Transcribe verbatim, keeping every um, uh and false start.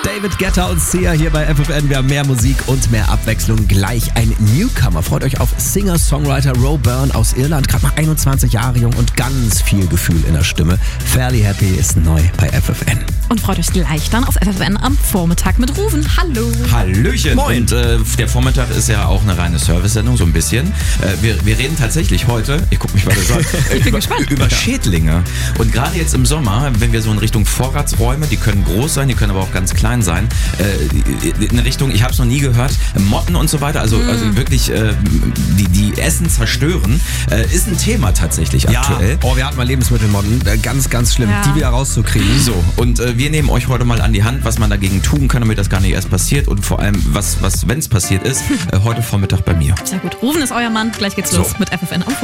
David Guetta und Sia hier bei F F N. Wir haben mehr Musik und mehr Abwechslung. Gleich ein Newcomer. Freut euch auf Singer-Songwriter Ro Byrne aus Irland. Gerade mal einundzwanzig Jahre jung und ganz viel Gefühl in der Stimme. Fairly Happy ist neu bei F F N. Und freut euch gleich dann auf F F N am Vormittag mit Rufen. Hallo. Hallöchen. Moin. Und äh, der Vormittag ist ja auch eine reine Service-Sendung, so ein bisschen. Äh, wir, wir reden tatsächlich heute, ich gucke mich weiter so an, äh, bin über, gespannt. über Schädlinge. Und gerade jetzt im Sommer, wenn wir so in Richtung Vorratsräume, die können groß sein, die können aber auch ganz klein sein, äh, in Richtung, ich habe es noch nie gehört, Motten und so weiter, also, mm. also wirklich äh, die, die Essen zerstören, äh, ist ein Thema tatsächlich aktuell. Ja, oh, wir hatten mal Lebensmittelmotten. Äh, Ganz, ganz schlimm, Ja. die wieder rauszukriegen. So, und äh, wir nehmen euch heute mal an die Hand, was man dagegen tun kann, damit das gar nicht erst passiert und vor allem, was, was wenn es passiert ist, äh, heute Vormittag bei mir. Sehr gut. Rufen ist euer Mann. Gleich geht's So. los mit F F N am Vormittag.